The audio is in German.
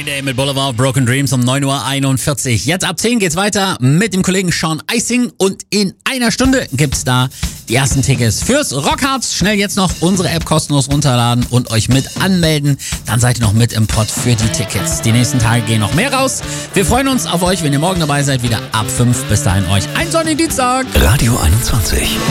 Green Day mit Boulevard of Broken Dreams um 9:41 Uhr. Jetzt ab 10 geht's weiter mit dem Kollegen Sean Icing und in einer Stunde gibt's da die ersten Tickets fürs Rockharz. Schnell jetzt noch unsere App kostenlos runterladen und euch mit anmelden. Dann seid ihr noch mit im Pott für die Tickets. Die nächsten Tage gehen noch mehr raus. Wir freuen uns auf euch, wenn ihr morgen dabei seid, wieder ab 5. Bis dahin euch einen sonnigen Dienstag. Radio 21.